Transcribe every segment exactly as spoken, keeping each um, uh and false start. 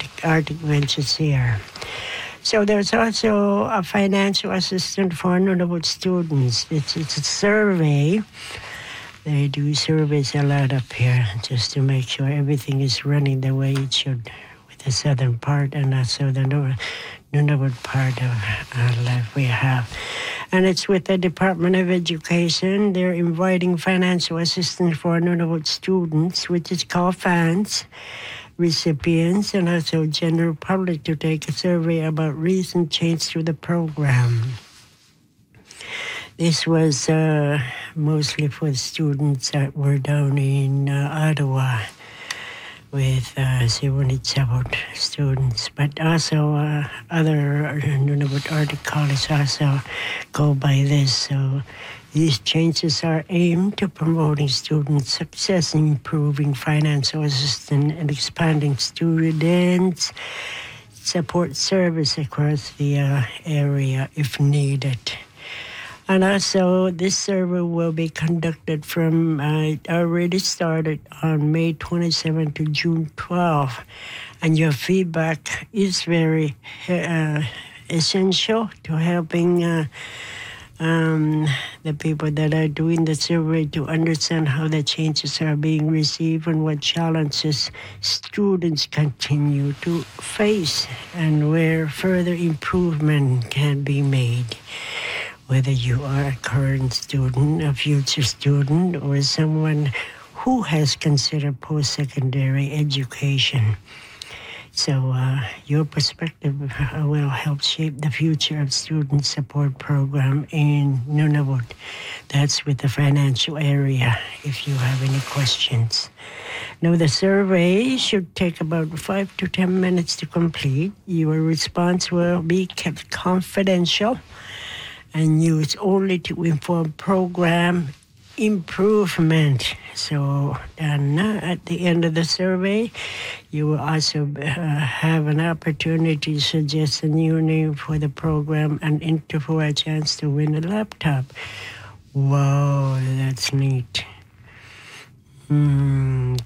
Arctic, Arctic Ventures here. So there's also a financial assistant for Nunavut students. It's, it's a survey. They do surveys a lot up here just to make sure everything is running the way it should with the southern part and also the north, Nunavut part of our life we have. And it's with the Department of Education. They're inviting financial assistance for Nunavut students, which is called FANS, recipients, and also general public to take a survey about recent change to the program. This was uh, mostly for students that were down in uh, Ottawa with uh, seventy-seven students, but also uh, other Nunavut Arctic College also go by this. So these changes are aimed to promoting student success, improving financial assistance, and expanding students' support service across the uh, area if needed. And also, this survey will be conducted from, uh, it already started on May twenty-seventh to June twelfth. And your feedback is very uh, essential to helping uh, um, the people that are doing the survey to understand how the changes are being received and what challenges students continue to face and where further improvement can be made. Whether you are a current student, a future student, or someone who has considered post-secondary education. So uh, your perspective will help shape the future of student support program in Nunavut. That's with the financial area, if you have any questions. Now, the survey should take about five to ten minutes to complete. Your response will be kept confidential and used only to inform program improvement. So then uh, at the end of the survey, you will also uh, have an opportunity to suggest a new name for the program and enter for a chance to win a laptop. Wow, that's neat. Hmm,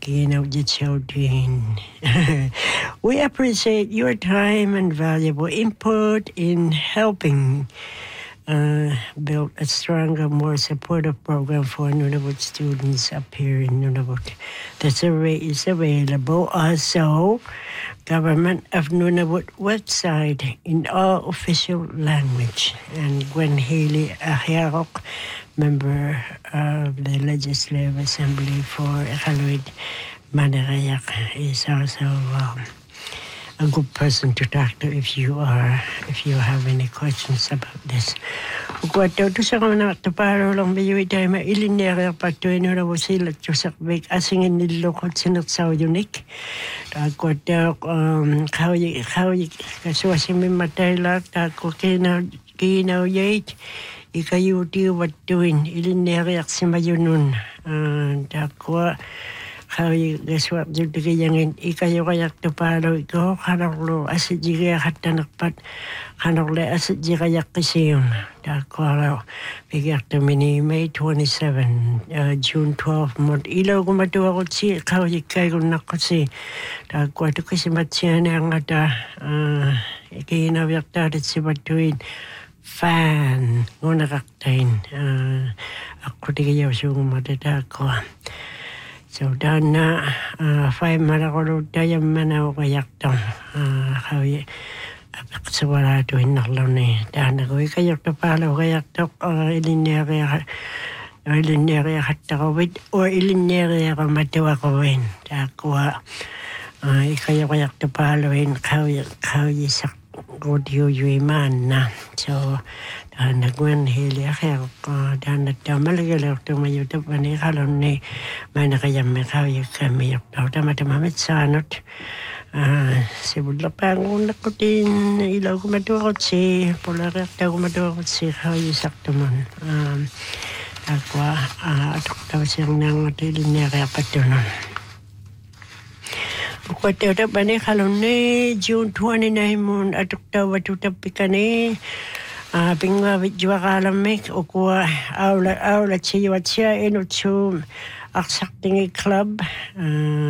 we appreciate your time and valuable input in helping Uh, build a stronger, more supportive program for Nunavut students up here in Nunavut. The survey is available also Government of Nunavut website in all official language. And Gwen Haley Ahiarok, member of the Legislative Assembly for Iqaluit Manarayak, is also um, a good person to talk to if you are, if you have any questions about this. Ukwato to sa kana taparo lang biyo ita ma ilinera pagto ino na wasilat to sa big asingin nilokot sinat sa unique. Ukwato um kawi kawi kaswasi mi matayla ta ko kina kina yait ikayuti what doing ilinera si mayunun ta ko Kawi gaswap jud kayangin ikayo kayak tupalo iko kanarlo asid jiga hatanakpat kanarle asid jiga yakisiyon dakwaro bigyak to mini May twenty-seventh uh, June twelfth mod ilaw kumatuwa ko si kawi kayo nakasi dakwato kasi matsyan ang ata uh, ikinawyak tarit si batuin fan nguna kaktain uh, ako tigayaw sung matata ko. So dan na uh, five marakolo tayo manaw kayak tong uh, kawi apik sa wala to hinaklo ni dan na kawi kayak to palo kayak to uh, ilinere ilinere hatta ko wit or ilinere ko matawa ko win takwa uh, ikayo kayak to palo in kawi kawi sak audio yuiman na so dan nagwan hili akher ko dan na tamalagalaw to mayo to pani kalon ni manakayam me kawi kami to tamatamamet sanot ah sibudla pangun ko din ilaw ko matuwa ko si polarak ta ko matuwa ko si kawi sakto man um akwa atok taw siyang nang tilin niya kaya patunon. Kuwate uta bani kalon ni June twenty-ninth mon atuk taw watuta pikani ah pingwa jwa kalamik o kuwa awla awla chiwa chia ino chum aksak tingi club